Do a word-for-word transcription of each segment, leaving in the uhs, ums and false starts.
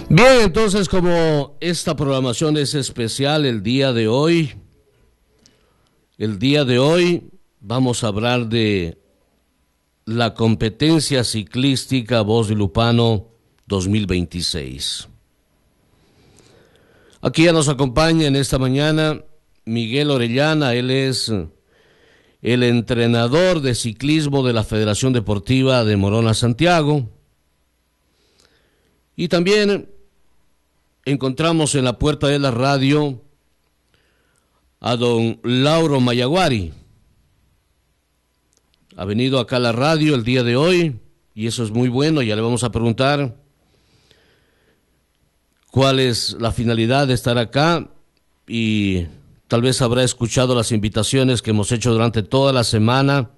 Bien, entonces, como esta programación es especial el día de hoy, el día de hoy vamos a hablar de la competencia ciclística Voz de Lupano dos mil veintiséis. Aquí ya nos acompaña en esta mañana Miguel Orellana. Él es el entrenador de ciclismo de la Federación Deportiva de Morona Santiago. Y también encontramos en la puerta de la radio a don Lauro Mayaguari. Ha venido acá a la radio el día de hoy y eso es muy bueno. Ya le vamos a preguntar cuál es la finalidad de estar acá y tal vez habrá escuchado las invitaciones que hemos hecho durante toda la semana.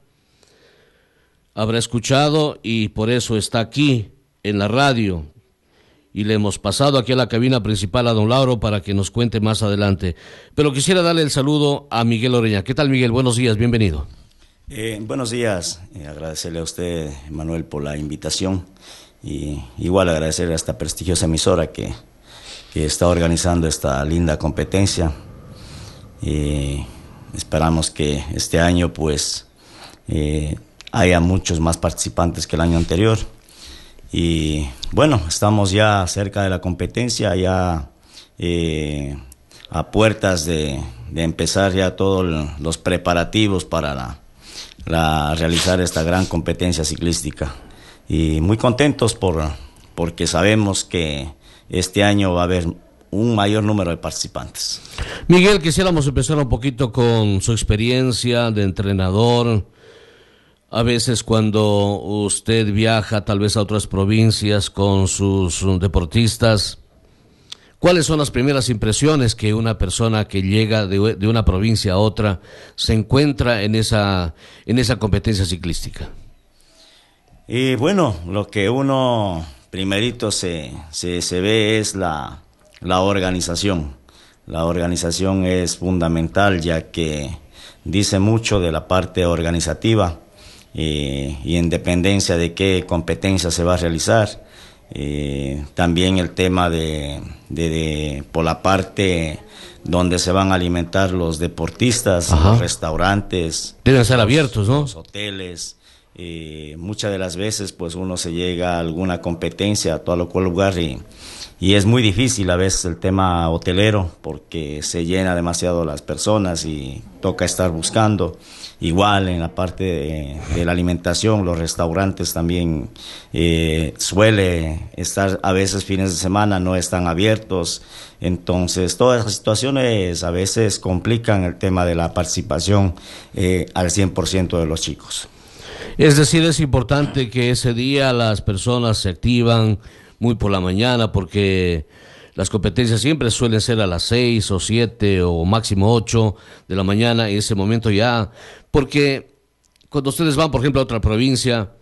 Habrá escuchado y por eso está aquí en la radio. Y le hemos pasado aquí a la cabina principal a don Lauro para que nos cuente más adelante. Pero quisiera darle el saludo a Miguel Orellana. ¿Qué tal, Miguel? Buenos días, bienvenido. Eh, buenos días, eh, agradecerle a usted, Manuel, por la invitación. Y igual agradecer a esta prestigiosa emisora que, que está organizando esta linda competencia. Eh, esperamos que este año pues eh, haya muchos más participantes que el año anterior. Y bueno, estamos ya cerca de la competencia, ya eh, a puertas de, de empezar ya todos los preparativos para la, la, realizar esta gran competencia ciclística. Y muy contentos por, porque sabemos que este año va a haber un mayor número de participantes. Miguel, quisiéramos empezar un poquito con su experiencia de entrenador. A veces cuando usted viaja tal vez a otras provincias con sus deportistas, ¿cuáles son las primeras impresiones que una persona que llega de, de una provincia a otra se encuentra en esa, en esa competencia ciclística? Y bueno, lo que uno primerito se, se, se ve es la, la organización. La organización es fundamental, ya que dice mucho de la parte organizativa. Eh, y en dependencia de qué competencia se va a realizar. Eh, también el tema de, de, de por la parte donde se van a alimentar los deportistas, Ajá. los restaurantes, deben ser los, abiertos, ¿no? Los hoteles. Eh, muchas de las veces pues uno se llega a alguna competencia, a todo cual lugar y, y es muy difícil a veces el tema hotelero porque se llena demasiado las personas y toca estar buscando. Igual en la parte de, de la alimentación, los restaurantes también eh, suele estar a veces fines de semana no están abiertos. Entonces todas esas situaciones a veces complican el tema de la participación eh, al cien por ciento de los chicos. Es decir, es importante que ese día las personas se activan muy por la mañana porque las competencias siempre suelen ser a las seis o siete o máximo ocho de la mañana y ese momento ya, porque cuando ustedes van, por ejemplo, a otra provincia,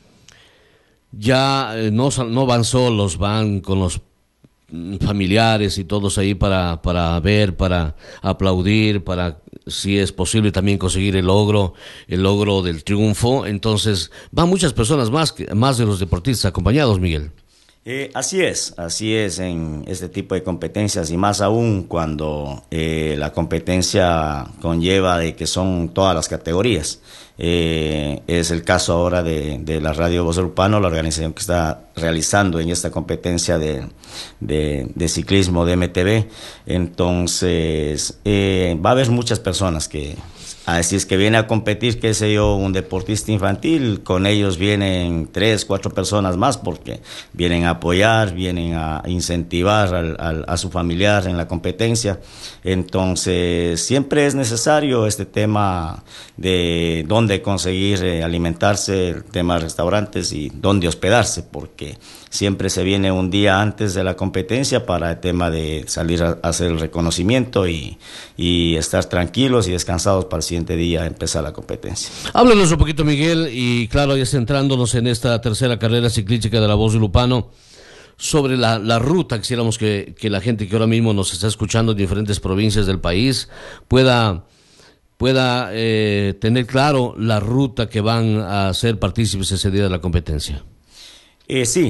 ya no, no van solos, van con los familiares y todos ahí para, para ver, para aplaudir, para, si es posible, también conseguir el logro, el logro del triunfo. Entonces, van muchas personas más, que, más de los deportistas acompañados, Miguel. Eh, así es, así es en este tipo de competencias y más aún cuando eh, la competencia conlleva de que son todas las categorías. Eh, es el caso ahora de, de la Radio Voz de Lupano, la organización que está realizando en esta competencia de, de, de ciclismo de M T V. Entonces, eh, va a haber muchas personas que... Así es que viene a competir, qué sé yo, un deportista infantil, con ellos vienen tres, cuatro personas más porque vienen a apoyar, vienen a incentivar al, al, a su familiar en la competencia. Entonces, siempre es necesario este tema de dónde conseguir eh, alimentarse, el tema de restaurantes y dónde hospedarse, porque siempre se viene un día antes de la competencia para el tema de salir a, a hacer el reconocimiento y, y estar tranquilos y descansados para el siguiente día empezar la competencia. Háblenos un poquito, Miguel, y claro, ya centrándonos en esta tercera carrera ciclística de la Voz de Lupano, sobre la, la ruta, quisiéramos que, que la gente que ahora mismo nos está escuchando en diferentes provincias del país pueda, pueda eh, tener claro la ruta que van a ser partícipes ese día de la competencia. Eh, sí.